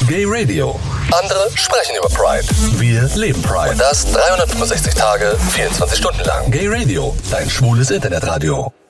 Gay Radio. Andere sprechen über Pride. Wir leben Pride. Und das 365 Tage, 24 Stunden lang. Gay Radio, dein schwules Internetradio.